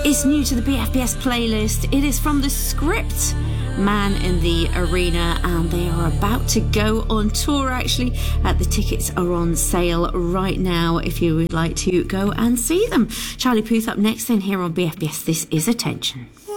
It's new to the BFBS playlist. It is from the script Man in the Arena, and they are about to go on tour. Actually, the tickets are on sale right now if you would like to go and see them. Charlie Puth up next then here on BFBS. This is Attention.